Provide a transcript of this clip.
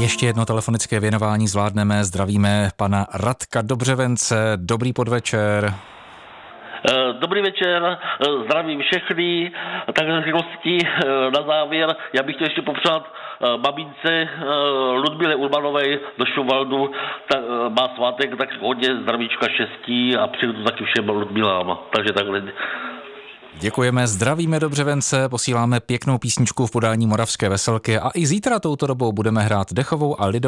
Ještě jedno telefonické věnování zvládneme. Zdravíme pana Radka Dobřevence. Dobrý podvečer. Dobrý večer, zdravím všechny. Tak rychlostí na závěr, já bych chtěl ještě popřát babince Ludmile Urbanové do Šuvaldu, má svátek, tak hodně zdravíčka, štěstí a přeju to taky všem Ludmilám. Takže takhle. Děkujeme, zdravíme Dobřevence, posíláme pěknou písničku v podání Moravské veselky a i zítra touto dobou budeme hrát dechovou a lidovou